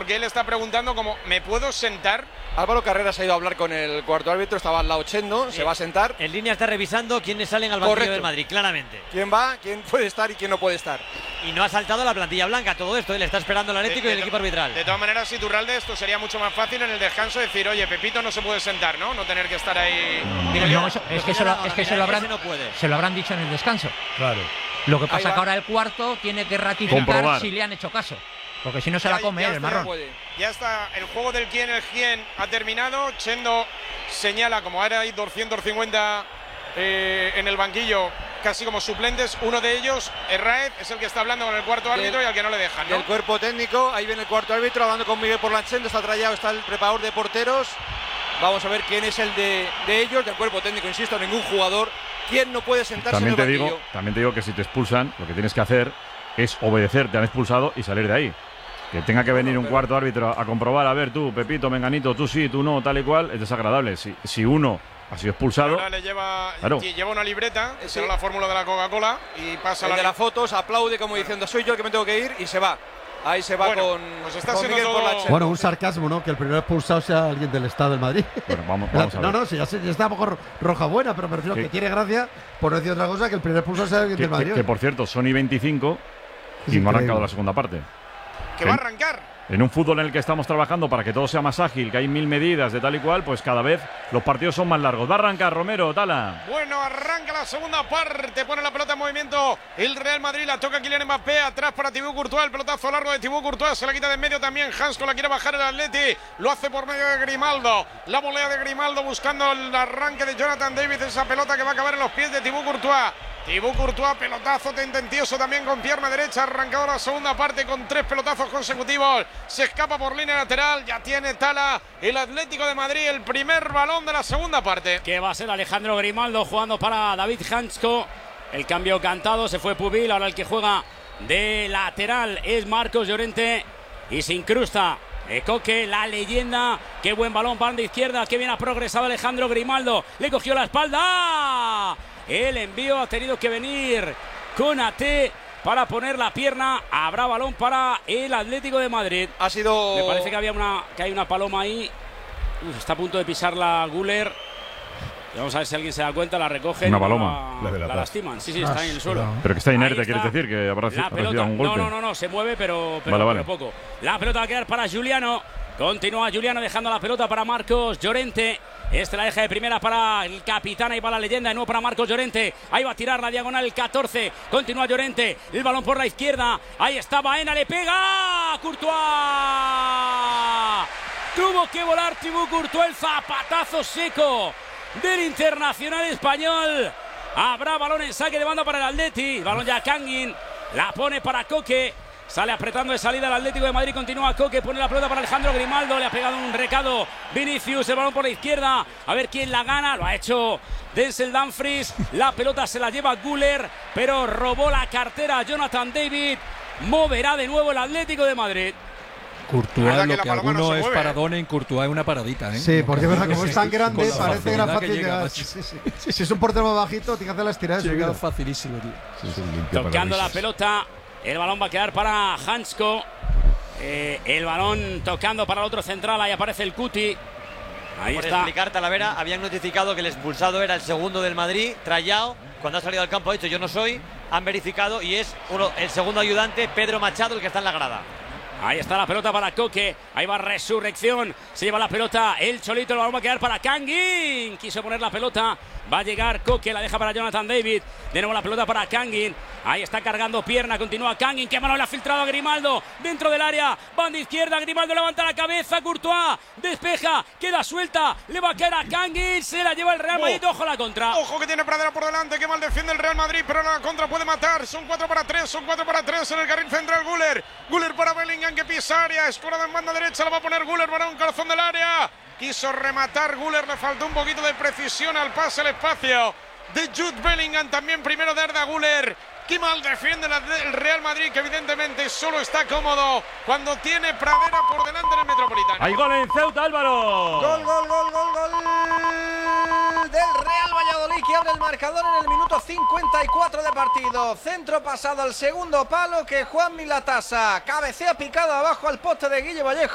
porque él está preguntando como, ¿me puedo sentar? Álvaro Carreras ha ido a hablar con el cuarto árbitro, estaba al lado Chendo, se va a sentar. En línea está revisando quiénes salen al banquillo del Madrid, claramente. ¿Quién va, quién puede estar y quién no puede estar? Y no ha saltado la plantilla blanca, todo esto, él está esperando el Atlético y el equipo arbitral. De todas maneras, Iturralde, esto sería mucho más fácil en el descanso decir, oye, Pepito no se puede sentar, ¿no? No tener que estar ahí. No, se lo habrán dicho en el descanso. Claro. Lo que pasa es que ahora el cuarto tiene que ratificar si le han hecho caso. Porque si no se la come el marrón. Ya está, el juego del quién, el quién ha terminado. Chendo señala, como ahora hay 250 en el banquillo, casi como suplentes. Uno de ellos, Herráez, es el que está hablando con el cuarto árbitro y al que no le dejan, ¿no? El cuerpo técnico, ahí viene el cuarto árbitro hablando con Miguel Porlanchendo, está trayado, está el preparador de porteros. Vamos a ver quién es el de ellos, del cuerpo técnico, insisto, ningún jugador. ¿Quién no puede sentarse en el banquillo? También te digo que si te expulsan, lo que tienes que hacer es obedecer, te han expulsado y salir de ahí. Que tenga que venir un cuarto árbitro a comprobar, a ver tú, Pepito, Menganito, tú sí, tú no, tal y cual, es desagradable. Si uno ha sido expulsado… Ahora le lleva una libreta, será la fórmula de la Coca-Cola y pasa el de las fotos, aplaude como diciendo, soy yo el que me tengo que ir y se va. Ahí se va con Miguel Porlanchendo. Bueno, un sarcasmo, ¿no? Que el primer expulsado sea alguien del Estado del Madrid. Bueno, vamos a ver. No, ya está un poco roja buena, pero me refiero que tiene gracia, por decir otra cosa, que el primer expulsado sea alguien del Madrid. Que por cierto, son y 25 y no ha arrancado la segunda parte. Que va a arrancar. En un fútbol en el que estamos trabajando para que todo sea más ágil, que hay 1000 medidas de tal y cual, pues cada vez los partidos son más largos. Va a arrancar Romero, Tala. Bueno, arranca la segunda parte, pone la pelota en movimiento el Real Madrid, la toca Kylian Mbappé, atrás para Thibaut Courtois, el pelotazo largo de Thibaut Courtois, se la quita de en medio también, Hansko la quiere bajar el Atleti, lo hace por medio de Grimaldo, la volea de Grimaldo buscando el arranque de Jonathan David, esa pelota que va a acabar en los pies de Thibaut Courtois. Thibaut Courtois, pelotazo tendencioso también con pierna derecha, arrancado la segunda parte con 3 pelotazos consecutivos, se escapa por línea lateral, ya tiene Tala el Atlético de Madrid, el primer balón de la segunda parte. Que va a ser Alejandro Grimaldo jugando para David Hansko, el cambio cantado, se fue Pubil, ahora el que juega de lateral es Marcos Llorente y se incrusta Coque, la leyenda, qué buen balón, banda izquierda, qué bien ha progresado Alejandro Grimaldo, le cogió la espalda. El envío ha tenido que venir con AT para poner la pierna. Habrá balón para el Atlético de Madrid. Ha sido… Me parece que hay una paloma ahí. Está a punto de pisarla Güler. Vamos a ver si alguien se da cuenta, la recoge. Una paloma. La lastiman. Sí, está en el suelo. Pero que está inerte, ¿quieres decir? Que habrá recibido un golpe. No, se mueve, pero vale. poco. La pelota va a quedar para Giuliano. Continúa Giuliano dejando la pelota para Marcos Llorente. La deja de primera para el capitán y para la leyenda, de nuevo para Marcos Llorente. Ahí va a tirar la diagonal el 14. Continúa Llorente, el balón por la izquierda. Ahí está Baena, le pega Courtois. Tuvo que volar Thibaut Courtois, el zapatazo seco del internacional español. Habrá balón en saque de banda para el Atleti. El balón ya Kangin, la pone para Coque. Sale apretando de salida el Atlético de Madrid, continúa Coque, pone la pelota para Alejandro Grimaldo, le ha pegado un recado Vinicius, el balón por la izquierda, a ver quién la gana, lo ha hecho Denzel Dumfries, la pelota se la lleva Güler, pero robó la cartera Jonathan David, moverá de nuevo el Atlético de Madrid. Courtois, lo que alguno es paradona, en Courtois es una paradita, ¿eh? Sí, porque es verdad, como es tan grande, parece que era fácil llegar. Si es un portero más bajito, tiene que hacer las tiradas. Llega facilísimo, tío. Tocando la pelota. El balón va a quedar para Hansko. El balón tocando para el otro central. Ahí aparece el Cuti. Ahí por está. explicar, Talavera, habían notificado que el expulsado era el segundo del Madrid, Trayao. Cuando ha salido al campo ha dicho yo no soy. Han verificado y es el segundo ayudante, Pedro Machado, el que está en la grada. Ahí está la pelota para Coque. Ahí va Resurrección. Se lleva la pelota el Cholito. El balón va a quedar para Kangin. Quiso poner la pelota. Va a llegar Coque. La deja para Jonathan David. De nuevo la pelota para Kangin. Ahí está cargando pierna. Continúa Kangin. Qué mano le ha filtrado a Grimaldo. Dentro del área. Banda izquierda. Grimaldo levanta la cabeza. Courtois. Despeja. Queda suelta. Le va a quedar a Kangin. Se la lleva el Real Madrid. Ojo a la contra. Ojo que tiene Pradera por delante. Qué mal defiende el Real Madrid. Pero la contra puede matar. Son 4 para 3. Son 4 para 3 en el carril central. Güler para Bellingham que pisa área. Escorado en banda derecha. La va a poner Güler para un corazón del área. Quiso rematar Güler. Le faltó un poquito de precisión al pase al espacio de Jude Bellingham. También primero de Arda Güler. Qué mal defiende el Real Madrid, que evidentemente solo está cómodo cuando tiene Pradera por delante en el Metropolitano. Hay gol en Ceuta, Álvaro. Gol del Real Valladolid, que abre el marcador en el minuto 54 de partido. Centro pasado al segundo palo, que Juan Milatasa cabecea picado abajo al poste de Guille Vallejo.